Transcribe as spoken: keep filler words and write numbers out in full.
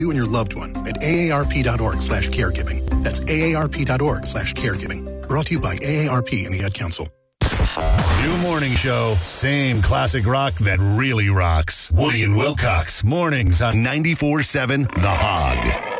you and your loved one at aarp.org slash caregiving. That's aarp.org slash caregiving. Brought to you by A A R P and the Ad Council. New morning show, same classic rock that really rocks. Woody and Wilcox, mornings on ninety-four seven The Hog.